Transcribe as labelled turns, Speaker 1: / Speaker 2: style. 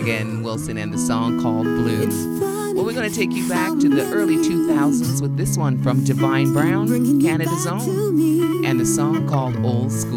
Speaker 1: Again, Wilson and the song called Blue. Well, we're going to take you back to the early 2000s with this one from Divine Brown, Canada's Own, and the song called Old School.